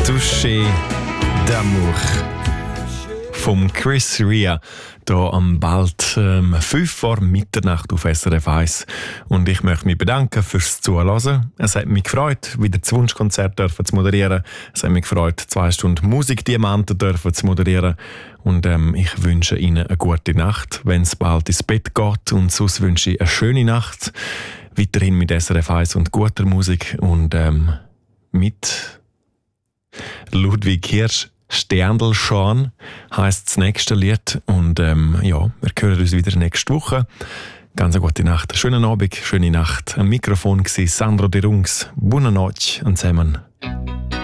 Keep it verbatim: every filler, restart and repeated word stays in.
Touché d'amour vom Chris Rea hier am bald ähm, fünf vor Mitternacht auf S R F eins. Und ich möchte mich bedanken fürs Zuhören. Es hat mich gefreut, wieder das Wunschkonzert dürfen zu moderieren. Es hat mich gefreut, zwei Stunden Musikdiamanten dürfen zu moderieren. Und ähm, ich wünsche Ihnen eine gute Nacht, wenn es bald ins Bett geht. Und sonst wünsche ich eine schöne Nacht. Weiterhin mit S R F eins und guter Musik. Und ähm, mit Ludwig Hirsch. Sterndl Schan heisst das nächste Lied. Und ähm, ja, wir hören uns wieder nächste Woche. Ganz eine gute Nacht, schönen Abend, schöne Nacht. Am Mikrofon war Sandro De Rungs. Buona notte zusammen.